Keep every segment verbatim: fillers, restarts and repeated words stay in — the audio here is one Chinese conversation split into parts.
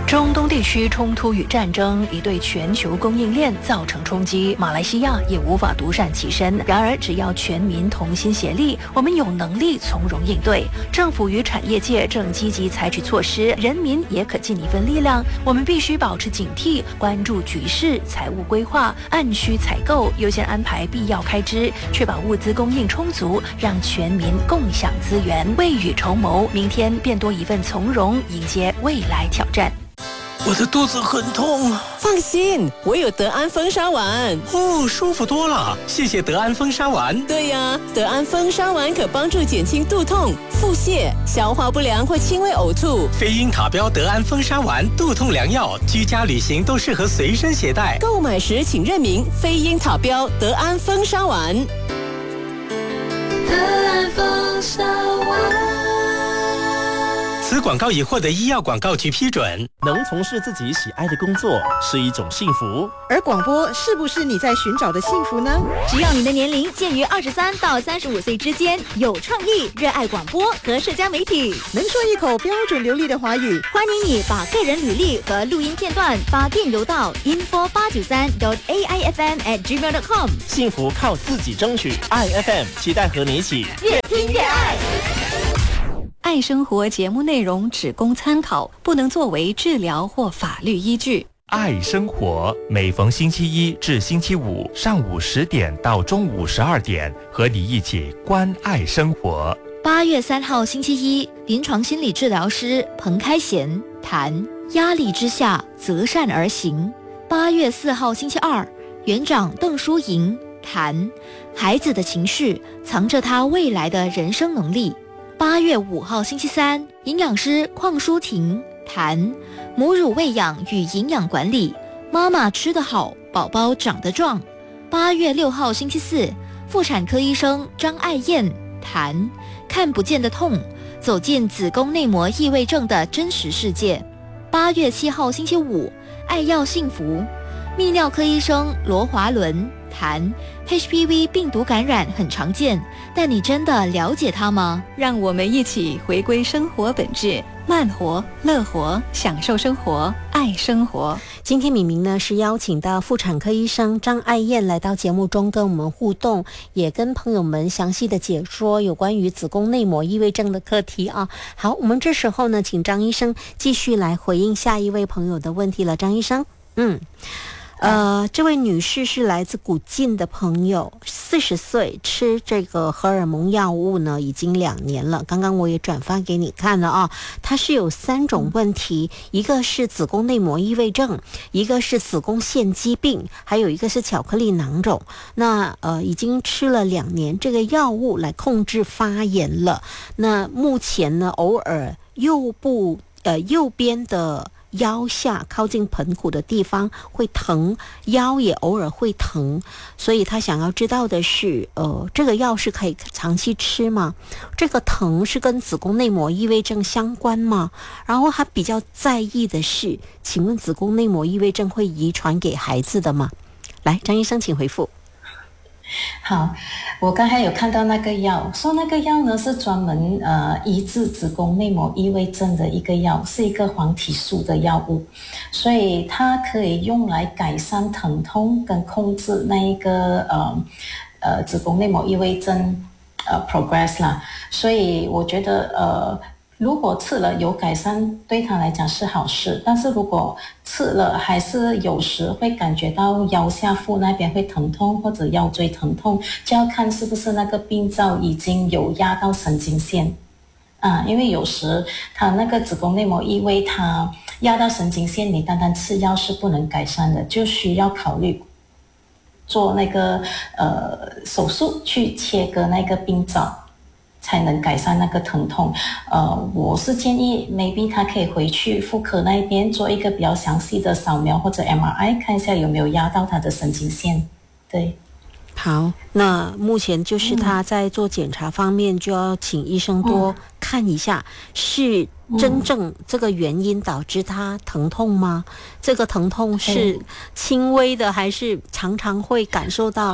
中东地区冲突与战争已对全球供应链造成冲击，马来西亚也无法独善其身。然而，只要全民同心协力，我们有能力从容应对。政府与产业界正积极采取措施，人民也可尽一份力量。我们必须保持警惕，关注局势，财务规划，按需采购，优先安排必要开支，确保物资供应充足，让全民共享资源，未雨绸缪，明天便多一份从容，迎接未来挑战。 我的肚子很痛。 放心，我有德安风沙丸。 哦，舒服多了，谢谢德安风沙丸。 对呀，德安风沙丸可帮助减轻肚痛、腹泻、消化不良或轻微呕吐。 非英塔标德安风沙丸，肚痛良药，居家旅行都适合随身携带。 购买时请认明非英塔标德安风沙丸。 德安风沙丸。 此广告已获得医药广告局批准。 能从事自己喜爱的工作是一种幸福， 而广播是不是你在寻找的幸福呢？ 只要你的年龄介于二十三到三十五岁之间，有创意，热爱广播和社交媒体， 能说一口标准流利的华语， 欢迎你把个人履历和录音片段发电邮到 info 八九三 dot a i f m at gmail dot com。 幸福靠自己争取 ，I F M 期待和你一起越听越爱。 爱生活节目内容只供参考，不能作为治疗或法律依据。 爱生活每逢星期一至星期五上午十点到中午十二点，和你一起关爱生活。 八月三号星期一，临床心理治疗师彭开贤谈压力之下择善而行。八月四号星期二，园长邓淑莹谈孩子的情绪藏着他未来的人生能力。八月五号星期三，营养师邝淑婷谈母乳喂养与营养管理，妈妈吃得好，宝宝长得壮。八月六号星期四，妇产科医生张爱燕谈看不见的痛，走进子宫内膜异位症的真实世界。八月七号星期五，爱要幸福，泌尿科医生罗华伦谈 H P V 病毒感染很常见，但你真的了解它吗？ 让我们一起回归生活本质，慢活、乐活，享受生活，爱生活。 今天敏明呢是邀请到妇产科医生张爱燕来到节目中跟我们互动，也跟朋友们详细的解说有关于子宫内膜异位症的课题啊。好，我们这时候呢，请张医生继续来回应下一位朋友的问题了。张医生，嗯。呃，这位女士是来自古晋的朋友，四十岁，吃这个荷尔蒙药物呢已经两年了。刚刚我也转发给你看了啊，她是有三种问题，一个是子宫内膜异位症，一个是子宫腺肌病，还有一个是巧克力囊肿。那呃，已经吃了两年这个药物来控制发炎了。那目前呢，偶尔右部呃右边的腰下靠近盆骨的地方会疼，腰也偶尔会疼，所以他想要知道的是，呃，这个药是可以长期吃吗？这个疼是跟子宫内膜异位症相关吗？然后他比较在意的是，请问子宫内膜异位症会遗传给孩子的吗？来，张医生请回复。 好，我刚才有看到那个药，说那个药呢是专门呃医治子宫内膜异位症的一个药，是一个黄体素的药物，所以它可以用来改善疼痛跟控制那一个呃呃子宫内膜异位症呃 progress 啦，所以我觉得呃。如果吃了有改善，对他来讲是好事，但是如果吃了还是有时会感觉到腰下腹那边会疼痛或者腰椎疼痛，就要看是不是那个病灶已经有压到神经线啊，因为有时他那个子宫内膜异位它压到神经线，你单单吃药是不能改善的，就需要考虑做那个呃手术去切割那个病灶，才能改善那个疼痛。呃，我是建议 maybe 他可以回去妇科那边做一个比较详细的扫描或者 M R I， 看一下有没有压到他的神经线。对， 好，那目前就是他在做检查方面就要请医生多看一下，嗯、是真正这个原因导致他疼痛吗？这个疼痛是轻微的，还是常常会感受到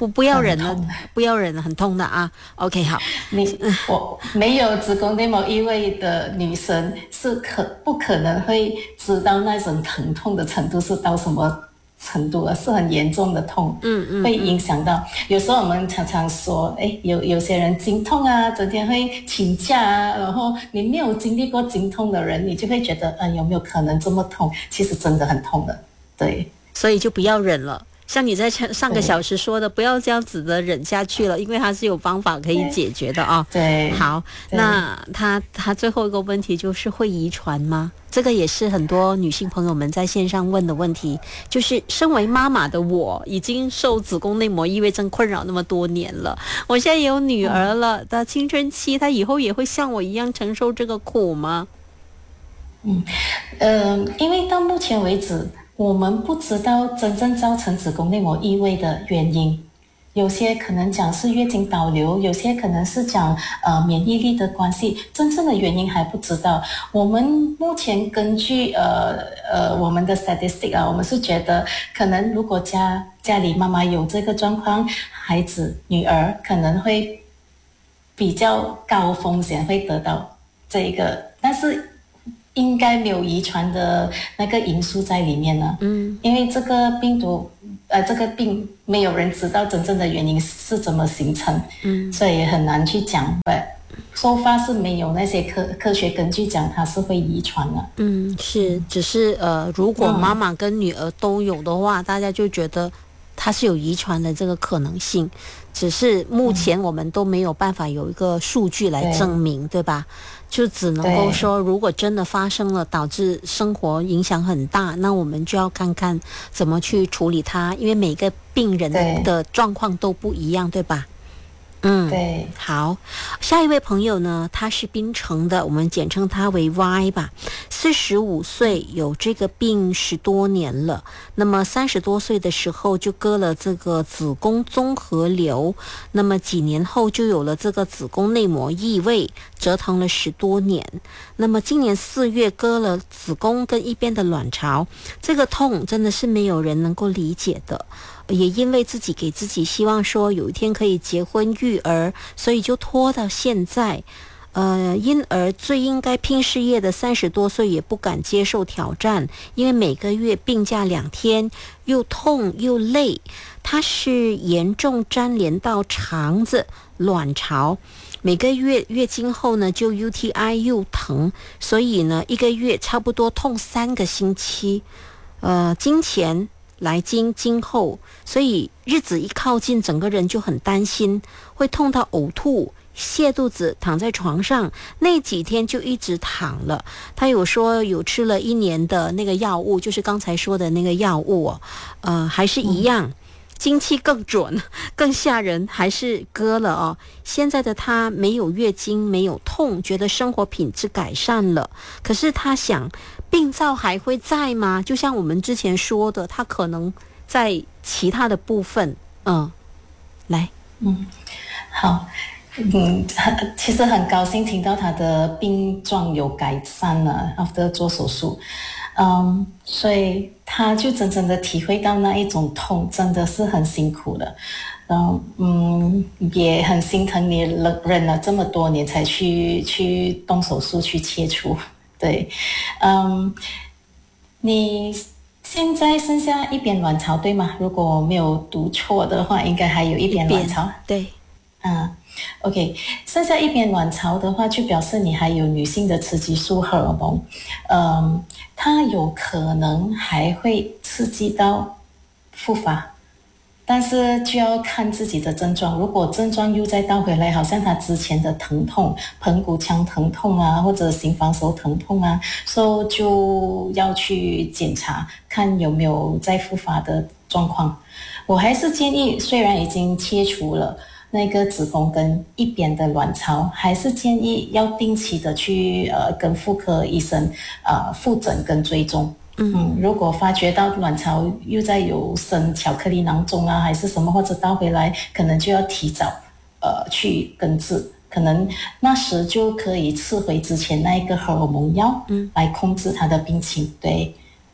不不要忍了，不要忍了，很痛的啊。OK， 好， 你我没有子宫内膜异位的女生是可不可能会知道那种疼痛的程度是到什么程度了，是很严重的痛， 嗯嗯， 会影响到。有时候我们常常说，哎，有有些人经痛啊，整天会请假啊，然后你没有经历过经痛的人，你就会觉得，呃，有没有可能这么痛？其实真的很痛的，对。 所以就不要忍了。像你在上个小时说的，不要这样子的忍下去了，因为它是有方法可以解决的啊。 对， 好，那他他最后一个问题就是会遗传吗？这个也是很多女性朋友们在线上问的问题，就是身为妈妈的我，已经受子宫内膜异位症困扰那么多年了，我现在也有女儿了的青春期，她以后也会像我一样承受这个苦吗？ 嗯，呃，因为到目前为止，我们不知道真正造成子宫内膜异位的原因，有些可能讲是月经倒流，有些可能是讲呃免疫力的关系，真正的原因还不知道。我们目前根据呃呃我们的 statistic 啊，我们是觉得可能如果家家里妈妈有这个状况，孩子女儿可能会比较高风险会得到这个，但是应该没有遗传的那个因素在里面呢。嗯，因为这个病毒，呃，这个病没有人知道真正的原因是怎么形成，嗯，所以很难去讲。so far是没有那些科科学根据讲它是会遗传的。 嗯，是，只是呃，如果妈妈跟女儿都有的话，嗯、大家就觉得它是有遗传的这个可能性。只是目前我们都没有办法有一个数据来证明， 对, 对吧？就只能够说，如果真的发生了，导致生活影响很大，那我们就要看看怎么去处理它，因为每个病人的状况都不一样， 对, 对吧？嗯， 对， 好，下一位朋友呢，他是槟城的，我们简称他为 Y 吧，四十五岁，有这个病十多年了。那么三十多岁的时候就割了这个子宫综合瘤，那么几年后就有了这个子宫内膜异位，折腾了十多年。那么今年四月割了子宫跟一边的卵巢，这个痛真的是没有人能够理解的。也因为自己给自己希望说有一天可以结婚育儿，所以就拖到现在。呃，因而最应该拼事业的三十多岁也不敢接受挑战，因为每个月病假两天，又痛又累。它是严重粘连到肠子、卵巢，每个月月经后呢就 U T I 又疼，所以呢一个月差不多痛三个星期。呃，经前来经经后，所以日子一靠近，整个人就很担心，会痛到呕吐、泻肚子，躺在床上那几天就一直躺了。他有说有吃了一年的那个药物，就是刚才说的那个药物哦，呃，还是一样。嗯，经期更准更吓人，还是割了哦。现在的他没有月经，没有痛，觉得生活品质改善了。可是他想，病灶还会在吗？就像我们之前说的，他可能在其他的部分。嗯，来， 嗯，好，嗯，其实很高兴听到他的病状有改善了 ，after 做手术。嗯，所以他就真正的体会到那一种痛，真的是很辛苦的。嗯嗯，也很心疼你忍了这么多年才去去动手术去切除。对，嗯，你现在剩下一边卵巢对吗？如果我没有读错的话，应该还有一边卵巢。 对， 嗯。OK， 剩下一边卵巢的话，就表示你还有女性的雌激素荷尔蒙，嗯，它有可能还会刺激到复发，但是就要看自己的症状。如果症状又再倒回来，好像他之前的疼痛、盆骨腔疼痛啊，或者心房手疼痛啊，所以就要去检查，看有没有再复发的状况。我还是建议，虽然已经切除了那个子宫跟一边的卵巢，还是建议要定期的去呃跟妇科医生呃复诊跟追踪。嗯，如果发觉到卵巢又在有生巧克力囊肿啊，还是什么，或者倒回来，可能就要提早呃去根治，可能那时就可以吃回之前那一个荷尔蒙药，嗯，来控制它的病情。对，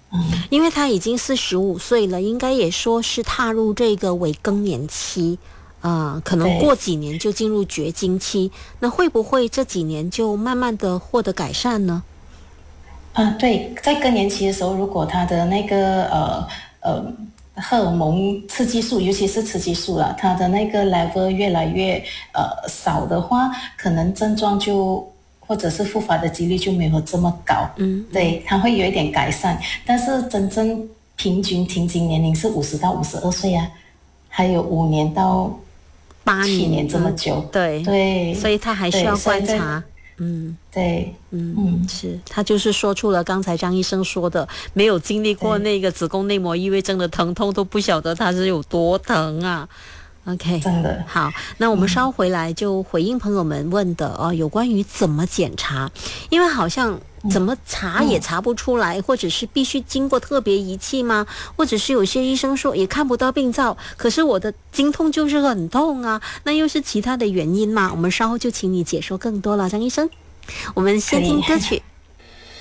嗯， 因为他已经四十五岁了，应该也说是踏入这个伪更年期，呃，可能过几年就进入绝经期。那会不会这几年就慢慢的获得改善呢？ 啊，对，在更年期的时候，如果他的那个呃呃荷尔蒙雌激素，尤其是雌激素啦，它的那个 level 越来越呃少的话，可能症状就或者是复发的几率就没有这么高。 嗯， 对，它会有一点改善，但是真正平均停经年龄是五十到五十二岁啊，还有五年到八七年这么久。 对对， 所以他还需要观察。嗯， 对， 嗯嗯，是他就是说出了刚才张医生说的，没有经历过那个子宫内膜异位症的疼痛，都不晓得他是有多疼啊。OK， 真的好，那我们稍回来就回应朋友们问的哦，有关于怎么检查，因为好像怎么查也查不出来，或者是必须经过特别仪器吗？或者是有些医生说也看不到病灶，可是我的经痛就是很痛啊，那又是其他的原因吗？我们稍后就请你解说更多了，张医生。我们先听歌曲。